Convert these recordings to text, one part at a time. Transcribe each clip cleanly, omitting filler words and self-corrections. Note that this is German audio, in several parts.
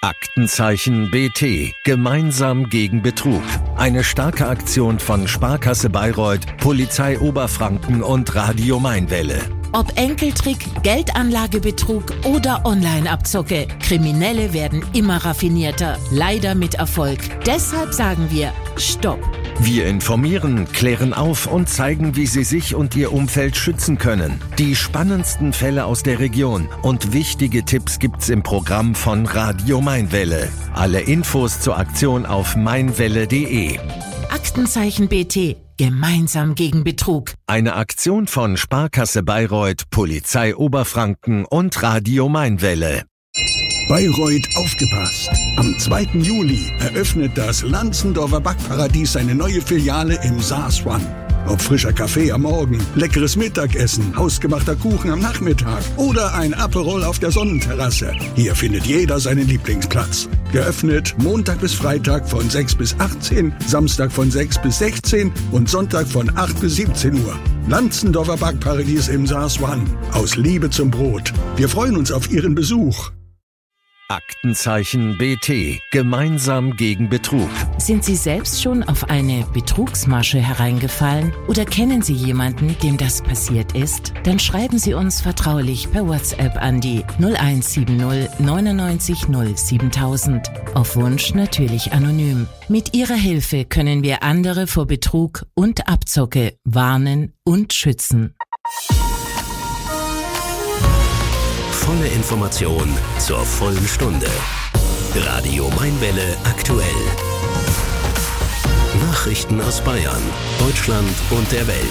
Aktenzeichen BT. Gemeinsam gegen Betrug. Eine starke Aktion von Sparkasse Bayreuth, Polizei Oberfranken und Radio Mainwelle. Ob Enkeltrick, Geldanlagebetrug oder Online-Abzocke, Kriminelle werden immer raffinierter, leider mit Erfolg. Deshalb sagen wir Stopp. Wir informieren, klären auf und zeigen, wie Sie sich und Ihr Umfeld schützen können. Die spannendsten Fälle aus der Region und wichtige Tipps gibt's im Programm von Radio Mainwelle. Alle Infos zur Aktion auf mainwelle.de. Aktenzeichen BT. Gemeinsam gegen Betrug. Eine Aktion von Sparkasse Bayreuth, Polizei Oberfranken und Radio Mainwelle. Bayreuth, aufgepasst! Am 2. Juli eröffnet das Lanzendorfer Backparadies seine neue Filiale im Saas One. Ob frischer Kaffee am Morgen, leckeres Mittagessen, hausgemachter Kuchen am Nachmittag oder ein Aperol auf der Sonnenterrasse. Hier findet jeder seinen Lieblingsplatz. Geöffnet Montag bis Freitag von 6 bis 18, Samstag von 6 bis 16 und Sonntag von 8 bis 17 Uhr. Lanzendorfer Backparadies im Saas One. Aus Liebe zum Brot. Wir freuen uns auf Ihren Besuch. Aktenzeichen BT. Gemeinsam gegen Betrug. Sind Sie selbst schon auf eine Betrugsmasche hereingefallen oder kennen Sie jemanden, dem das passiert ist? Dann schreiben Sie uns vertraulich per WhatsApp an die 0170 99 0 7000. Auf Wunsch natürlich anonym. Mit Ihrer Hilfe können wir andere vor Betrug und Abzocke warnen und schützen. Volle Information zur vollen Stunde. Radio Mainwelle aktuell. Nachrichten aus Bayern, Deutschland und der Welt.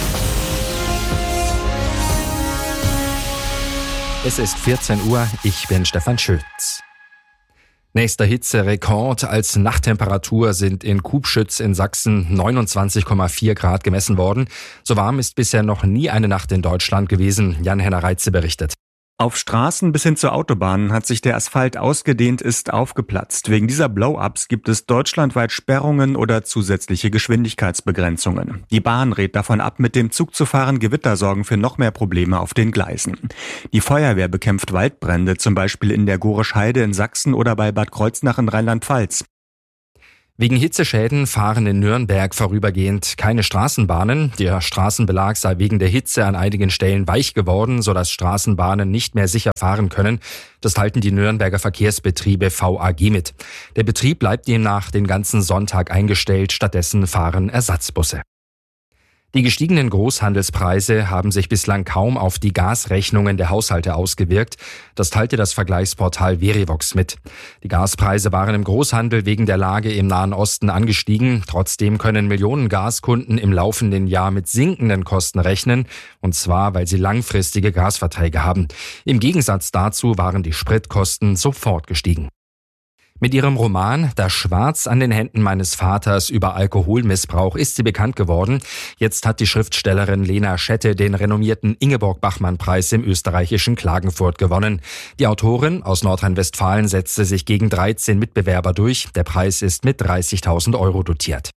Es ist 14 Uhr, ich bin Stefan Schütz. Nächster Hitzerekord als Nachttemperatur sind in Kubschütz in Sachsen 29,4 Grad gemessen worden. So warm ist bisher noch nie eine Nacht in Deutschland gewesen, Jan-Henner Reitze berichtet. Auf Straßen bis hin zur Autobahn hat sich der Asphalt ausgedehnt, ist aufgeplatzt. Wegen dieser Blow-ups gibt es deutschlandweit Sperrungen oder zusätzliche Geschwindigkeitsbegrenzungen. Die Bahn rät davon ab, mit dem Zug zu fahren. Gewitter sorgen für noch mehr Probleme auf den Gleisen. Die Feuerwehr bekämpft Waldbrände, zum Beispiel in der Gorisch Heide in Sachsen oder bei Bad Kreuznach in Rheinland-Pfalz. Wegen Hitzeschäden fahren in Nürnberg vorübergehend keine Straßenbahnen. Der Straßenbelag sei wegen der Hitze an einigen Stellen weich geworden, sodass Straßenbahnen nicht mehr sicher fahren können. Das teilten die Nürnberger Verkehrsbetriebe VAG mit. Der Betrieb bleibt demnach den ganzen Sonntag eingestellt. Stattdessen fahren Ersatzbusse. Die gestiegenen Großhandelspreise haben sich bislang kaum auf die Gasrechnungen der Haushalte ausgewirkt. Das teilte das Vergleichsportal Verivox mit. Die Gaspreise waren im Großhandel wegen der Lage im Nahen Osten angestiegen. Trotzdem können Millionen Gaskunden im laufenden Jahr mit sinkenden Kosten rechnen. Und zwar, weil sie langfristige Gasverträge haben. Im Gegensatz dazu waren die Spritkosten sofort gestiegen. Mit ihrem Roman »Das Schwarz an den Händen meines Vaters« über Alkoholmissbrauch ist sie bekannt geworden. Jetzt hat die Schriftstellerin Lena Schette den renommierten Ingeborg-Bachmann-Preis im österreichischen Klagenfurt gewonnen. Die Autorin aus Nordrhein-Westfalen setzte sich gegen 13 Mitbewerber durch. Der Preis ist mit 30.000 € dotiert.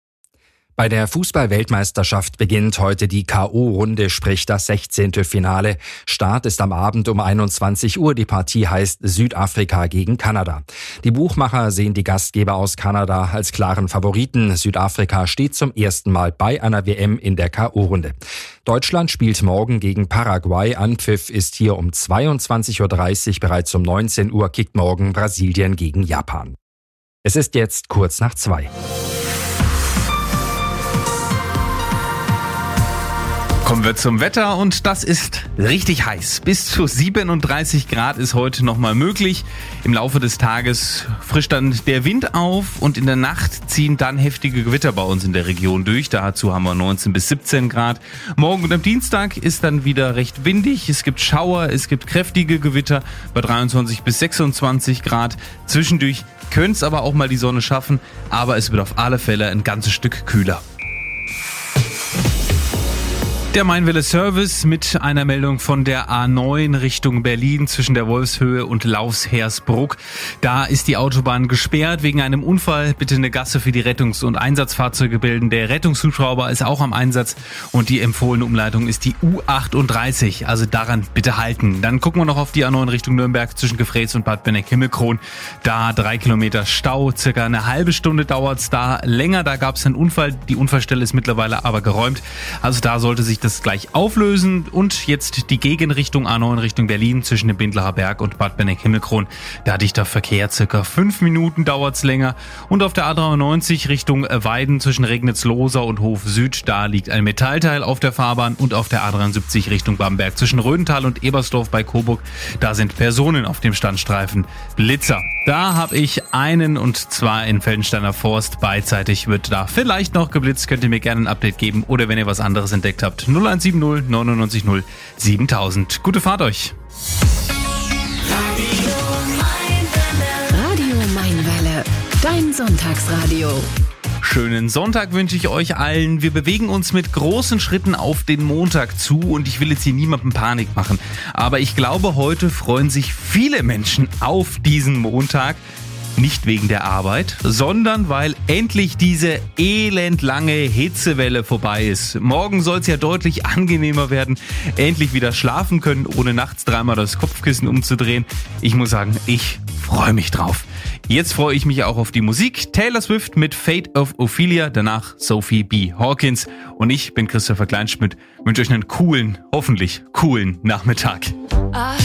Bei der Fußball-Weltmeisterschaft beginnt heute die K.O.-Runde, sprich das 16. Finale. Start ist am Abend um 21 Uhr. Die Partie heißt Südafrika gegen Kanada. Die Buchmacher sehen die Gastgeber aus Kanada als klaren Favoriten. Südafrika steht zum ersten Mal bei einer WM in der K.O.-Runde. Deutschland spielt morgen gegen Paraguay. Anpfiff ist hier um 22.30 Uhr. Bereits um 19 Uhr kickt morgen Brasilien gegen Japan. Es ist jetzt kurz nach 2. Kommen wir zum Wetter und das ist richtig heiß. Bis zu 37 Grad ist heute nochmal möglich. Im Laufe des Tages frischt dann der Wind auf und in der Nacht ziehen dann heftige Gewitter bei uns in der Region durch. Dazu haben wir 19 bis 17 Grad. Morgen und am Dienstag ist dann wieder recht windig. Es gibt Schauer, es gibt kräftige Gewitter bei 23 bis 26 Grad. Zwischendurch könnte es aber auch mal die Sonne schaffen, aber es wird auf alle Fälle ein ganzes Stück kühler. Der Mainwelle Service mit einer Meldung von der A9 Richtung Berlin zwischen der Wolfshöhe und Laushersbruck. Da ist die Autobahn gesperrt wegen einem Unfall. Bitte eine Gasse für die Rettungs- und Einsatzfahrzeuge bilden. Der Rettungshubschrauber ist auch am Einsatz und die empfohlene Umleitung ist die U38. Also daran bitte halten. Dann gucken wir noch auf die A9 Richtung Nürnberg zwischen Gefrees und Bad Benneck-Himmelkron. Da 3 Kilometer Stau, circa eine halbe Stunde dauert's da länger. Da gab's einen Unfall. Die Unfallstelle ist mittlerweile aber geräumt. Also da sollte sich das gleich auflösen. Und jetzt die Gegenrichtung A9 Richtung Berlin zwischen dem Bindlacher Berg und Bad Benneck-Himmelkron. Da dichter Verkehr, circa 5 Minuten dauert's länger. Und auf der A93 Richtung Weiden zwischen Regnitz-Losau und Hof Süd, da liegt ein Metallteil auf der Fahrbahn. Und auf der A73 Richtung Bamberg zwischen Rödental und Ebersdorf bei Coburg, da sind Personen auf dem Standstreifen. Blitzer. Da habe ich einen, und zwar in Feldensteiner Forst. Beidseitig wird da vielleicht noch geblitzt. Könnt ihr mir gerne ein Update geben oder wenn ihr was anderes entdeckt habt. 0170 99 0 7000. Gute Fahrt euch. Radio Mainwelle, dein Sonntagsradio. Schönen Sonntag wünsche ich euch allen. Wir bewegen uns mit großen Schritten auf den Montag zu und ich will jetzt hier niemandem Panik machen. Aber ich glaube, heute freuen sich viele Menschen auf diesen Montag. Nicht wegen der Arbeit, sondern weil endlich diese elendlange Hitzewelle vorbei ist. Morgen soll es ja deutlich angenehmer werden. Endlich wieder schlafen können, ohne nachts dreimal das Kopfkissen umzudrehen. Ich muss sagen, ich freue mich drauf. Jetzt freue ich mich auch auf die Musik. Taylor Swift mit Fate of Ophelia, danach Sophie B. Hawkins. Und ich bin Christopher Kleinschmidt, wünsche euch einen coolen, hoffentlich coolen Nachmittag.